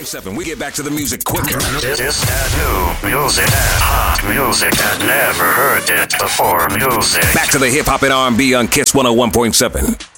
101.7. We get back to the music quicker. It's that new music, that hot music, that never heard it before music. Back to the hip hop and R&B on Kiss 101.7.